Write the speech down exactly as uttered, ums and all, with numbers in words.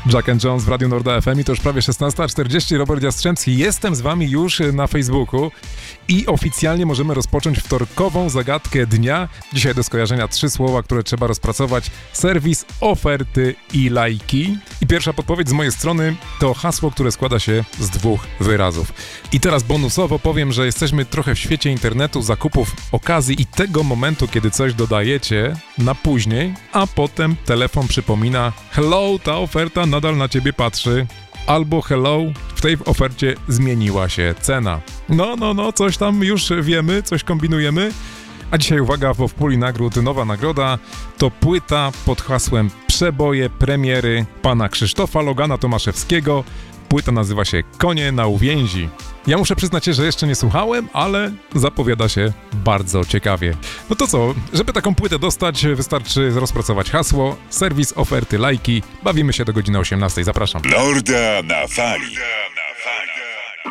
Jack and Jones w Radiu Norda F M i to już prawie szesnasta czterdzieści. Robert Jastrzębski. Jestem z wami już na Facebooku i oficjalnie możemy rozpocząć wtorkową zagadkę dnia. Dzisiaj do skojarzenia trzy słowa, które trzeba rozpracować. Serwis, oferty i lajki. I pierwsza podpowiedź z mojej strony to hasło, które składa się z dwóch wyrazów. I teraz bonusowo powiem, że jesteśmy trochę w świecie internetu, zakupów, okazji i tego momentu, kiedy coś dodajecie na później, a potem telefon przypomina: hello, ta oferta nadal na ciebie patrzy. Albo hello, w tej ofercie zmieniła się cena. No, no, no, coś tam już wiemy, coś kombinujemy. A dzisiaj uwaga, bo w puli nagród nowa nagroda to płyta pod hasłem Przeboje premiery pana Krzysztofa Logana Tomaszewskiego. Płyta nazywa się Konie na uwięzi. Ja muszę przyznać się, że jeszcze nie słuchałem, ale zapowiada się bardzo ciekawie. No to co, żeby taką płytę dostać, wystarczy rozpracować hasło, serwis, oferty, lajki. Bawimy się do godziny osiemnastej. Zapraszam. Norda na fali. Norda na fali.